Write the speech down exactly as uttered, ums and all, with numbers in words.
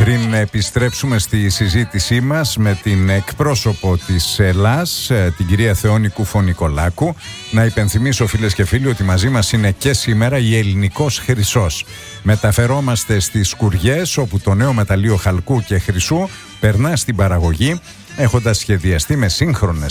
Πριν επιστρέψουμε στη συζήτησή μας με την εκπρόσωπο της ΕΛΑΣ, την κυρία Θεόνη Κουφο-Νικολάκου, να υπενθυμίσω, φίλες και φίλοι, ότι μαζί μας είναι και σήμερα η Ελληνικός Χρυσός. Μεταφερόμαστε στις Σκουριές, όπου το νέο μεταλλείο χαλκού και χρυσού περνά στην παραγωγή, έχοντας σχεδιαστεί με σύγχρονες